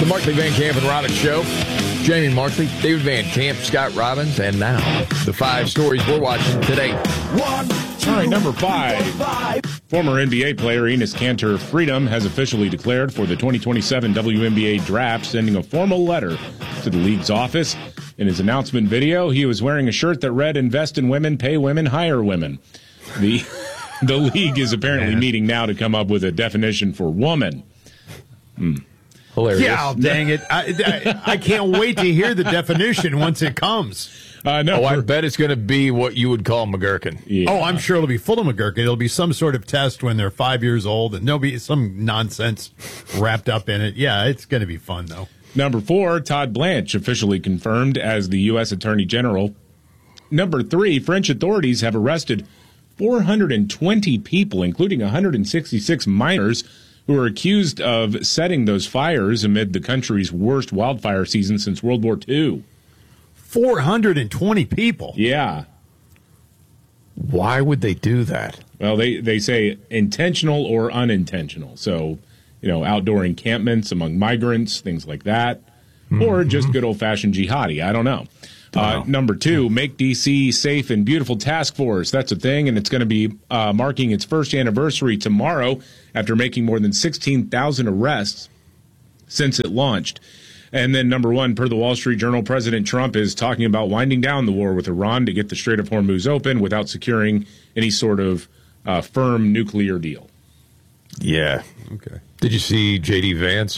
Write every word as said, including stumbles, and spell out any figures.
Markley, Van Camp, and Robbins Show. Jamie Markley, David Van Camp, Scott Robbins, and now the five stories we're watching today. One, two, All right, number five. four, five. Former N B A player Enes Kanter Freedom has officially declared for the twenty twenty-seven W N B A draft, sending a formal letter to the league's office. In his announcement video, he was wearing a shirt that read, "Invest in women, pay women, hire women." The, the league is apparently Man. meeting now to come up with a definition for woman. Hmm. Hilarious. Yeah, dang it. I, I, I can't wait to hear the definition once it comes. Uh, no, Oh, I for- bet it's going to be what you would call McGurkin. yeah. Oh, I'm sure it'll be full of McGurk. It'll be some sort of test when they're five years old, and there'll be some nonsense wrapped up in it. Yeah, it's going to be fun, though. Number four, Todd Blanche officially confirmed as the U S Attorney General. Number three, French authorities have arrested four hundred twenty people, including one hundred sixty-six minors, who are accused of setting those fires amid the country's worst wildfire season since World War Two. four hundred twenty people. Yeah. Why would they do that? Well, they, they say intentional or unintentional. So, you know, outdoor encampments among migrants, things like that. Mm-hmm. Or just good old-fashioned jihadi. I don't know. Uh, number two, Make D C Safe and Beautiful Task Force. That's a thing, and it's going to be uh, marking its first anniversary tomorrow after making more than sixteen thousand arrests since it launched. And then number one, per the Wall Street Journal, President Trump is talking about winding down the war with Iran to get the Strait of Hormuz open without securing any sort of uh, firm nuclear deal. Yeah. Okay. Did you see J D Vance